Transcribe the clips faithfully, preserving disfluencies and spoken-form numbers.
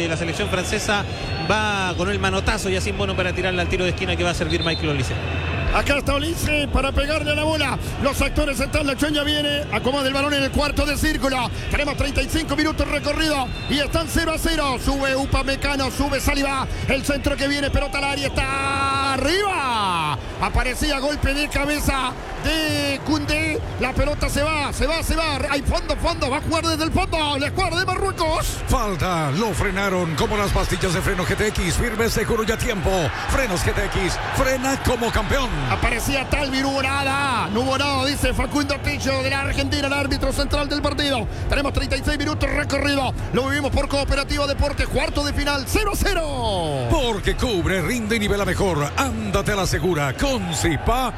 la selección francesa va con el manotazo y así bueno para tirarle al tiro de esquina que va a servir Michael Olise. Acá está Olise para pegarle a la bola. Los actores están, la acción ya viene. Acomoda el balón en el cuarto de círculo. Tenemos treinta y cinco minutos recorrido y están cero a cero. Sube Upamecano, sube Saliba. El centro que viene, pelota al área, está arriba. Aparecía golpe de cabeza de Koundé. La pelota se va, se va, se va. Hay fondo, fondo. Va a jugar desde el fondo. La escuadra de Marruecos. Falta, lo frenaron como las pastillas de freno G T X. Firme, seguro y a tiempo. Frenos G T X, frena como campeón. Aparecía Talvi, no hubo nada. No hubo nada, dice Facundo Ticho de la Argentina, el árbitro central del partido. Tenemos treinta y seis minutos recorrido. Lo vivimos por Cooperativa Deportes, cuarto de final, cero a cero. Porque cubre, rinde y nivela mejor. Ándate a la segura con Zipa.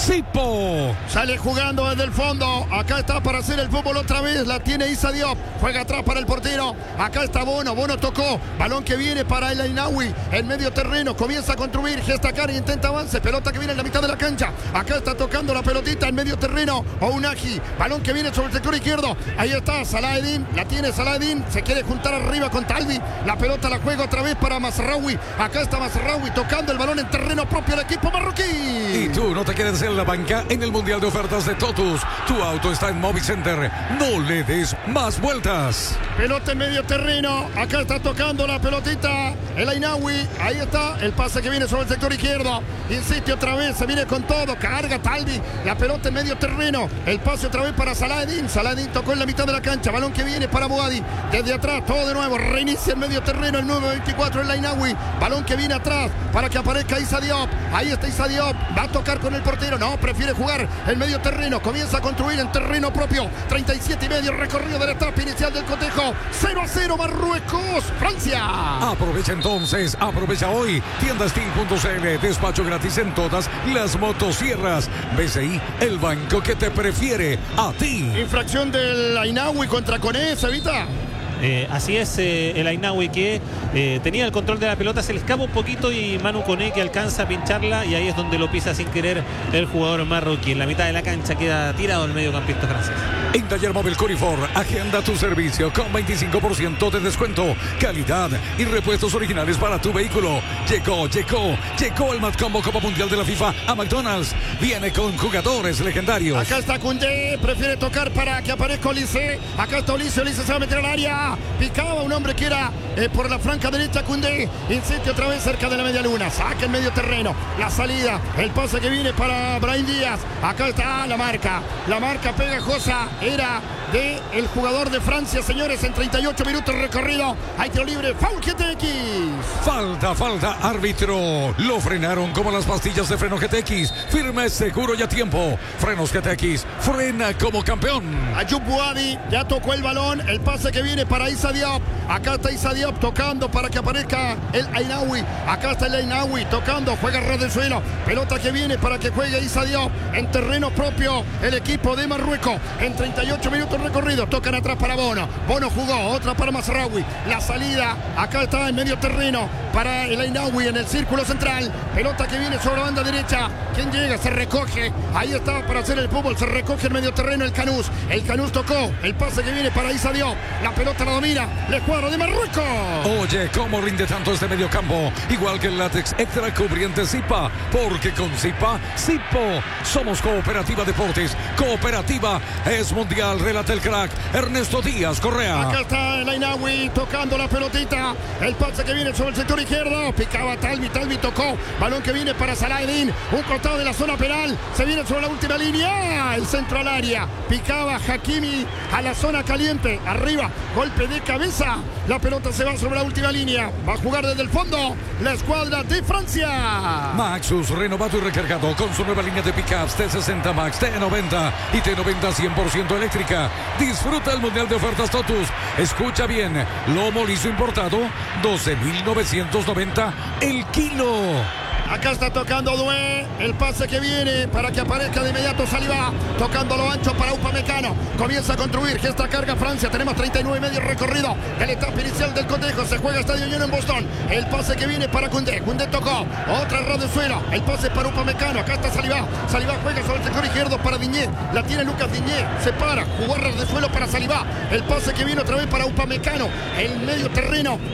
Sipo. Sale jugando desde el fondo. Acá está para hacer el fútbol otra vez. La tiene Issa Diop. Juega atrás para el portero. Acá está Bono. Bono tocó. Balón que viene para el Ainaoui. En medio terreno. Comienza a construir. Gesta cara y intenta avance. Pelota que viene en la mitad de la cancha. Acá está tocando la pelotita en medio terreno. Ounahi. Balón que viene sobre el sector izquierdo. Ahí está Salahedin. La tiene Salahedin. Se quiere juntar arriba con Talvi. La pelota la juega otra vez para Mazraoui. Acá está Mazraoui tocando el balón en terreno propio del equipo marroquí. Y tú no te quieres en la banca en el Mundial de Ofertas de Totus. Tu auto está en Movic Center. No le des más vueltas. Pelota en medio terreno. Acá está tocando la pelotita el Ainaoui. Ahí está el pase que viene sobre el sector izquierdo. Insiste otra vez. Se viene con todo. Carga Talvi. La pelota en medio terreno. El pase otra vez para Salahedin. Salahedin tocó en la mitad de la cancha. Balón que viene para Boadi. Desde atrás. Todo de nuevo. Reinicia en medio terreno. El nueve veinticuatro el Ainaoui. Balón que viene atrás para que aparezca Issa Diop. Ahí está Issa Diop. Va a tocar con el portero. No, prefiere jugar en medio terreno. Comienza a construir en terreno propio. treinta y siete y medio recorrido de la etapa inicial del cotejo. cero a cero Marruecos, Francia. Aprovecha entonces, aprovecha hoy. Tienda Steel punto c l, despacho gratis en todas las motosierras. B C I, el banco que te prefiere a ti. Infracción del Ainaoui contra Koné, Sevita. Eh, así es, eh, el Ainaoui que eh, tenía el control de la pelota, se le escapa un poquito y Manu Koné que alcanza a pincharla y ahí es donde lo pisa sin querer el jugador marroquí. En la mitad de la cancha queda tirado el mediocampista francés. En Taller Móvil Corifor, agenda tu servicio con veinticinco por ciento de descuento, calidad y repuestos originales para tu vehículo. Llegó, llegó, llegó el Mad Combo Copa Mundial de la FIFA a McDonald's. Viene con jugadores legendarios. Acá está Koundé, prefiere tocar para que aparezca Olise. Acá está Olise, Olise se va a meter al área. Picaba un hombre que era eh, por la franca derecha Koundé. Insiste otra vez cerca de la media luna. Saca el medio terreno. La salida. El pase que viene para Brahim Díaz. Acá está la marca. La marca pegajosa era de el jugador de Francia, señores, en treinta y ocho minutos recorrido. Hay tiro libre. Foul G T X. Falta, falta, árbitro. Lo frenaron como las pastillas de freno G T X. Firme, seguro y a tiempo. Frenos G T X. Frena como campeón. Ayoub Boadi ya tocó el balón. El pase que viene para Issa Diop. Acá está Issa Diop tocando para que aparezca el Ainaoui. Acá está el Ainaoui tocando. Juega ras del suelo. Pelota que viene para que juegue Issa Diop en terreno propio. El equipo de Marruecos en treinta y ocho minutos recorridos. Tocan atrás para Bono. Bono jugó. Otra para Mazraoui. La salida. Acá está en medio terreno para el Ainaoui en el círculo central. Pelota que viene sobre la banda derecha. ¿Quién llega? Se recoge. Ahí está para hacer el fútbol. Se recoge en medio terreno el Canús. El Canús tocó. El pase que viene para Issa Diop. La pelota la domina. La escuadra de Marruecos. Oye, ¿cómo rinde tanto este mediocampo? Igual que el látex extra cubriente Zipa. Porque con Zipa, Zipo. Somos Cooperativa Deportes. Cooperativa es mundial. Relata el crack Ernesto Díaz Correa. Acá está el Ainaoui tocando la pelotita. El pase que viene sobre el sector izquierdo. Picaba Talvi. Talvi tocó. Balón que viene para Salahedin. Un costado de la zona penal. Se viene sobre la última línea. El centro al área. Picaba Hakimi a la zona caliente. Arriba. Golpe de cabeza. La pelota se va sobre la última línea. Va a jugar desde el fondo la escuadra de Francia. Maxus, renovado y recargado con su nueva línea de pickups T sesenta Max, T noventa y T noventa cien por ciento eléctrica. Disfruta el Mundial de Ofertas Totus. Escucha bien, lomo liso importado, doce mil novecientos noventa el kilo. Acá está tocando Doué. El pase que viene para que aparezca de inmediato Saliba. Tocando lo ancho para Upamecano. Comienza a construir. Gesta carga Francia. Tenemos treinta y nueve y medio recorrido de la etapa inicial del cotejo. Se juega Estadio Unión en Boston. El pase que viene para Koundé. Koundé tocó. Otra ras de suelo. El pase para Upamecano. Acá está Saliba. Saliba juega sobre el sector izquierdo para Diñé. La tiene Lucas Diñé. Se para. Jugó ras de suelo para Saliba. El pase que viene otra vez para Upamecano. El medio terreno.